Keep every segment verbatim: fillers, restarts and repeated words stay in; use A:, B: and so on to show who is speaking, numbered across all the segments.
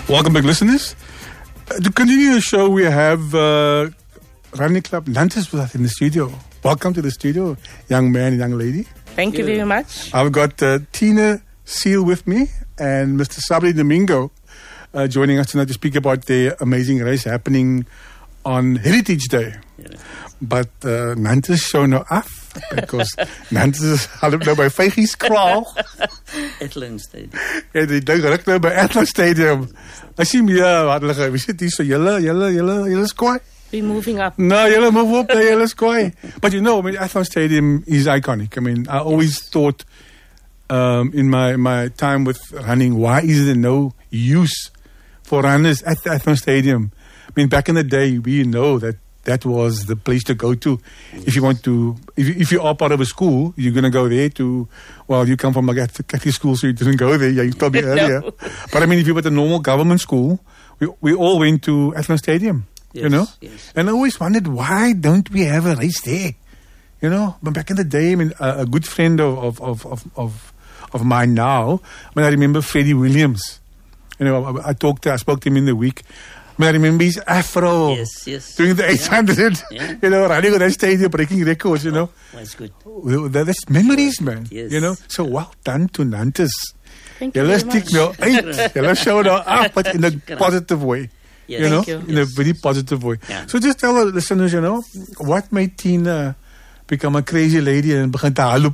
A: Welcome back, listeners. Uh, to continue the show, we have uh, Running Club Nantes with us in the studio. Welcome to the studio, young man and young lady.
B: Thank you very much.
A: I've got uh, Tina Seal with me and Mister Sabri Domingo uh, joining us tonight to speak about the amazing race happening on Heritage Day.
C: Yeah.
A: But uh, Nantes show nou af because Nantes is half nou by Vygies Kraal.
C: Athlone Stadium.
A: En die ding ruk nou by Athlone Stadium. Ek sien ja, wat hulle gaan. Wie sit hier so julle julle julle julle squad?
B: We're moving up.
A: No, julle move up, julle squad. But you know, I mean, Athlone Stadium is iconic. I mean, I always yes. thought um, in my my time with running, why is there no use for runners at the Athlone Stadium? I mean, back in the day, we know that that was the place to go to. If you want to, if you, if you are part of a school, you're going to go there to, well, you come from a Catholic school, so you didn't go there. Yeah, you probably earlier.
B: No.
A: But I mean, if you were at a normal government school, we we all went to Athlone Stadium,
C: yes,
A: you know?
C: Yes.
A: And I always wondered, why don't we have a race there? You know, but back in the day, I mean, a, a good friend of, of, of, of, of, of mine now, I mean, I remember Freddie Williams. You know, I, I talked to, I spoke to him in the week. I remember his afro
C: Yes, yes.
A: doing the eight hundred,
C: Yeah.
A: you know, running on that stadium, breaking records, you know.
C: Oh, that's good.
A: Well, that- That's memories, man.
C: Yes.
A: You know, so well done to Nantes.
B: Thank you
A: Julle
B: very
A: stick
B: much.
A: nou uit. Julle show nou af, but in a positive way.
C: Yes.
A: You know,
B: Thank you.
A: in a
C: Yes.
A: very positive way.
C: Yeah.
A: So just tell our listeners, you know, what made Tina become a crazy lady and begin te haloop?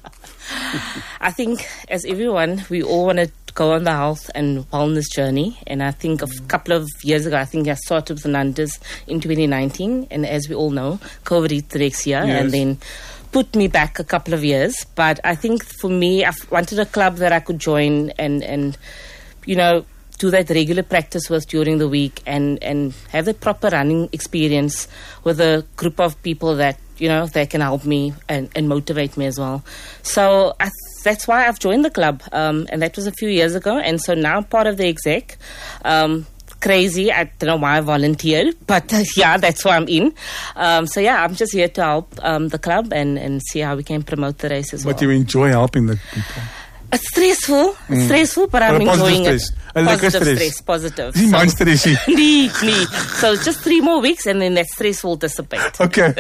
B: I think, as everyone, we all want to go on the health and wellness journey. And I think a f- couple of years ago, I think I started with Nantes in twenty nineteen. And as we all know, COVID hit the next year
A: Yes.
B: and then put me back a couple of years. But I think for me, I wanted a club that I could join and, and you know, do that regular practice with during the week and, and have the proper running experience with a group of people that, you know, they can help me and, and motivate me as well. So I, that's why I've joined the club. Um, and that was a few years ago. And so now I'm part of the exec. Um, crazy. I don't know why I volunteered, but uh, yeah, that's why I'm in. Um, so yeah, I'm just here to help um, the club and, and see how we can promote the race as well.
A: But you enjoy helping the people.
B: It's stressful, it's stressful, but I'm
A: But a positive
B: enjoying
A: stress.
B: it.
A: A lekker
B: Positive
A: stress.
B: stress, positive.
A: Die man stressie.
B: Nee, nee. So it's just three more weeks and then that stress will dissipate.
A: Okay.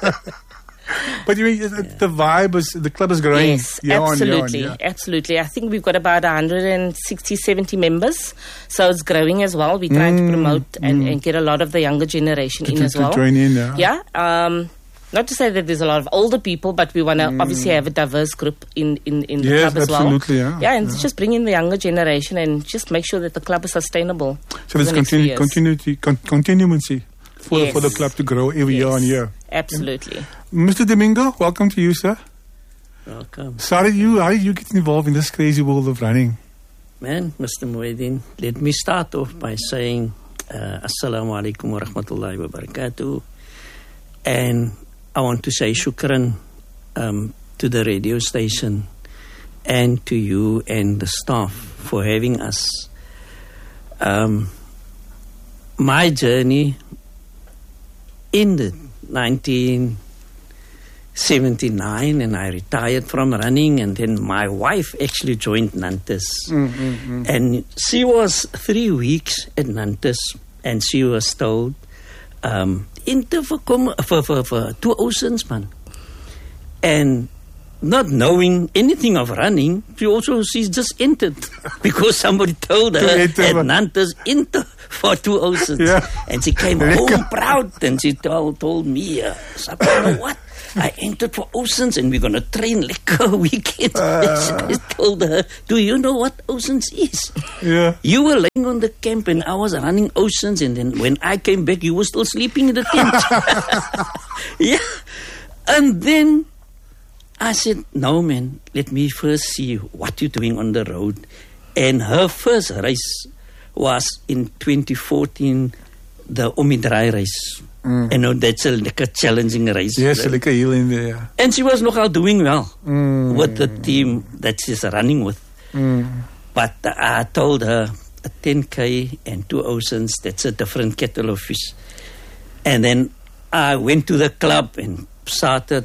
A: But you mean the, the vibe is, the club is growing.
B: Yes,
A: year on, year on,
B: absolutely,
A: yeah.
B: absolutely. I think we've got about one hundred sixty, seventy members, so it's growing as well. We're trying
A: Mm,
B: to promote and, and get a lot of the younger generation
A: To-
B: in
A: to-
B: as
A: to
B: well.
A: join in, yeah.
B: Yeah. Um, not to say that there's a lot of older people, but we want to obviously have a diverse group in, in, in the
A: Mm. Yes,
B: club as well.
A: absolutely, yeah.
B: Yeah, and
A: Yeah.
B: just bring in the younger generation and just make sure that the club is sustainable.
A: So
B: for
A: there's
B: the next few
A: continu-
B: years.
A: continuity, con- continuity for,
B: Yes.
A: for the club to grow every year
B: Yes,
A: on year.
B: Absolutely.
A: Mister Domingo, welcome to you, sir.
C: Welcome.
A: So how did you, how did you get involved in this crazy world of running?
C: Man, Mister Muhyiddin, let me start off by saying uh, Assalamu alaikum wa rahmatullahi wa barakatuh. And I want to say shukran um, to the radio station and to you and the staff for having us. Um, my journey ended nineteen seventy-nine and I retired from running, and then my wife actually joined Nantes.
A: Mm-hmm.
C: And she was three weeks at Nantes and she was told um into for kom for for for two oceans man. And not knowing anything of running, she also she's just entered because somebody told her
A: To enter,
C: at
A: man.
C: Nantes enter for two oceans.
A: Yeah.
C: And she came home proud and she told told me, uh, Sabra, what? I entered for Oceans and we're going to train like a weekend.
A: Uh.
C: I told her, do you know what Oceans is?
A: Yeah.
C: You were laying on the camp and I was running Oceans, and then when I came back, you were still sleeping in the tent. Yeah. And then I said, no, man, let me first see what you're doing on the road. And her first race was in twenty fourteen, the Omidrai race.
A: Mm.
C: You know, that's a, like a challenging race.
A: Yes, like a hill in there.
C: And she was nogal doing well
A: Mm.
C: with the team that she's running with.
A: Mm.
C: But uh, I told her a ten K and two Oceans, that's a different kettle of fish. And then I went to the club and started